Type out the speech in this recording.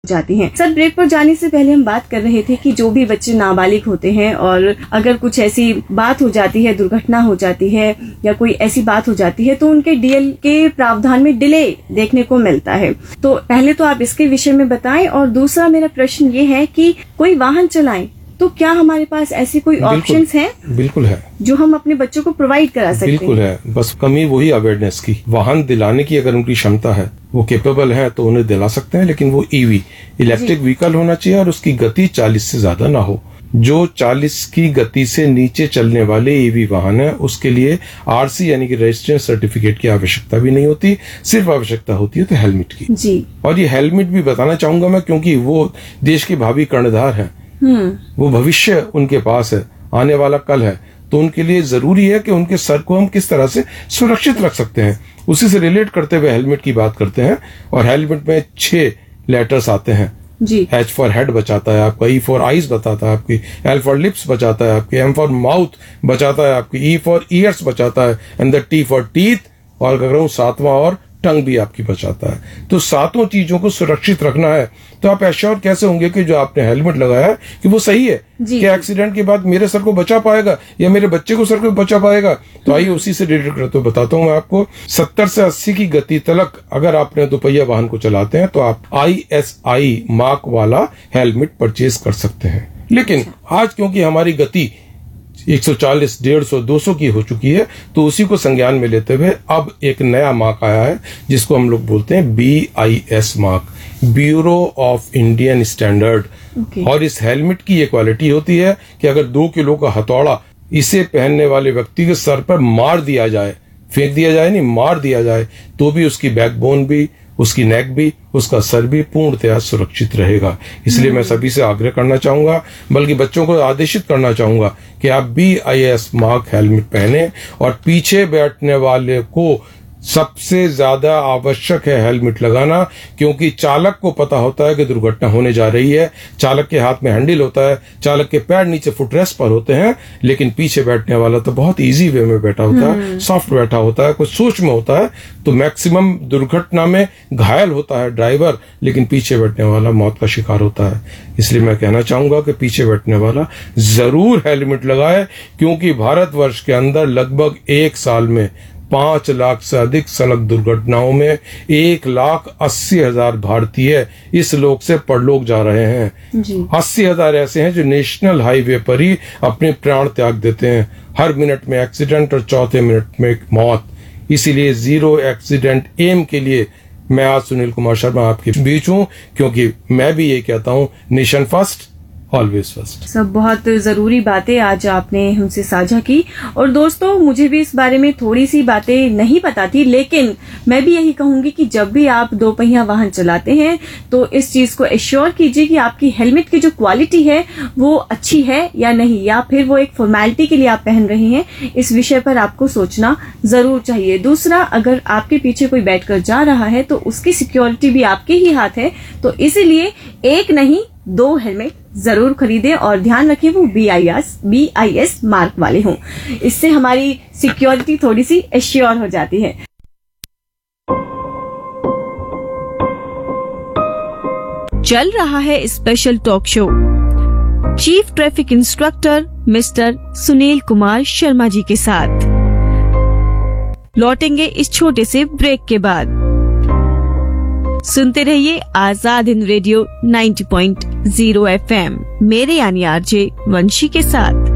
जाती हैं। Sir, break पर जाने से पहले हम बात कर रहे थे कि जो भी बच्चे नाबालिग होते हैं और अगर कुछ ऐसी बात हो जाती है, दुर्घटना हो जाती है या कोई ऐसी बात हो जाती है तो उनके डीएल के प्रावधान में डिले देखने को मिलता है। तो पहले तो आप इसके विषय में बताएं, और दूसरा मेरा प्रश्न ये है कि कोई वाहन चलाएं तो क्या हमारे पास ऐसी कोई ऑप्शंस हैं? बिल्कुल है, जो हम अपने बच्चों को प्रोवाइड करा सकते हैं। बिल्कुल है, बस कमी वही अवेयरनेस की। वाहन दिलाने की अगर उनकी क्षमता है, वो केपेबल है, तो उन्हें दिला सकते हैं, लेकिन वो ईवी इलेक्ट्रिक व्हीकल होना चाहिए और उसकी गति 40 से ज्यादा ना हो। जो 40 की गति से नीचे चलने वाले ईवी वाहन है उसके लिए आरसी यानी कि रजिस्ट्रेशन सर्टिफिकेट की आवश्यकता भी नहीं होती, सिर्फ आवश्यकता होती है तो हेलमेट की जी। और ये हेलमेट भी बताना चाहूंगा मैं, क्योंकि वो देश के भावी कर्णधार है, वो भविष्य उनके पास है, आने वाला कल है, तो उनके लिए जरूरी है कि उनके सर को हम किस तरह से सुरक्षित रख सकते हैं। उसी से रिलेट करते हुए हेलमेट की बात करते हैं, और हेलमेट में 6 लेटर्स आते हैं जी। H फॉर हेड बचाता है आपका, E फॉर आईज बताता है आपकी, L फॉर लिप्स बचाता है आपकी, M फॉर माउथ बचाता है आपकी, E फॉर ईयर्स बचाता है, and the T for teeth, और अगर कहूं 7वां और टंग भी आपकी बचाता है। तो 7 चीजों को सुरक्षित रखना है, तो आप एश्योर कैसे होंगे कि जो आपने हेलमेट लगाया है कि वो सही है, कि एक्सीडेंट के बाद मेरे सर को बचा पाएगा या मेरे बच्चे को सर को बचा पाएगा। तो आइए उसी से रिलेटेड करते हुए बताता हूं मैं आपको। 70 से 80 की गति तक अगर आपने दोपहिया वाहन को चलाते हैं तो आप ISI मार्क वाला हेलमेट परचेज कर सकते हैं। लेकिन आज क्योंकि हमारी गति 140, 150, 200 की हो चुकी है, तो उसी को संज्ञान में लेते हुए अब एक नया मार्क आया है जिसको हम लोग बोलते हैं BIS mark, bureau of Indian standard. और इस हेलमेट की ये क्वालिटी होती है कि अगर 2 किलो का हथौड़ा इसे पहनने वाले व्यक्ति के सर पर मार दिया जाए, फेंक दिया जाए नहीं, मार दिया जाए, तो भी उसकी बैकबोन भी, उसकी नेक भी, उसका सर भी पूर्णतया सुरक्षित रहेगा। इसलिए मैं सभी से आग्रह करना चाहूंगा, बल्कि बच्चों को आदेशित करना चाहूंगा कि आप BIS मार्क हेलमेट पहने, और पीछे बैठने वाले को सबसे ज्यादा आवश्यक है हेलमेट लगाना, क्योंकि चालक को पता होता है कि दुर्घटना होने जा रही है, चालक के हाथ में हैंडल होता है, चालक के पैर नीचे फुटरेस्ट पर होते हैं, लेकिन पीछे बैठने वाला तो बहुत इजी वे में बैठा होता है, सॉफ्ट बैठा होता है, कुछ सोच में होता है, तो मैक्सिमम दुर्घटना में घायल होता है ड्राइवर, लेकिन पीछे बैठने वाला मौत का शिकार होता है। इसलिए मैं कहना चाहूंगा कि पीछे बैठने वाला जरूर हेलमेट लगाए, क्योंकि भारतवर्ष के अंदर लगभग 1 साल में 5 लाख से अधिक सड़क दुर्घटनाओं में 1,80,000 भारतीय इस लोक से परलोक जा रहे हैं। 80,000 ऐसे हैं जो नेशनल हाईवे पर ही अपने प्राण त्याग देते हैं। हर मिनट में एक्सीडेंट और चौथे मिनट में मौत। इसीलिए जीरो एक्सीडेंट एम के लिए मैं आज सुनील कुमार शर्मा आपके बीच हूँ, क्योंकि मैं भी ये कहता हूँ, नेशन फर्स्ट ऑलवेज फर्स्ट। सब बहुत जरूरी बातें आज आपने हमसे साझा की, और दोस्तों मुझे भी इस बारे में थोड़ी सी बातें नहीं पता थी, लेकिन मैं भी यही कहूंगी कि जब भी आप दोपहिया वाहन चलाते हैं तो इस चीज को एश्योर कीजिए कि आपकी हेलमेट की जो क्वालिटी है वो अच्छी है या नहीं, या फिर वो एक फॉर्मेलिटी के लिए आप पहन रहे हैं। इस विषय पर आपको सोचना जरूर चाहिए। दूसरा, अगर आपके पीछे कोई बैठकर जा रहा है तो उसकी सिक्योरिटी भी आपके ही हाथ है, तो इसीलिए 1 नहीं 2 हेलमेट जरूर खरीदें, और ध्यान रखें वो BIS मार्क वाले हों। इससे हमारी सिक्योरिटी थोड़ी सी एश्योर हो जाती है। चल रहा है special talk show chief traffic instructor mister Sunil Kumar Sharma ji के साथ। लौटेंगे इस छोटे से ब्रेक के बाद। सुनते रहिए आजाद हिंद रेडियो 90.0 FM मेरे यानी RJ वंशी के साथ।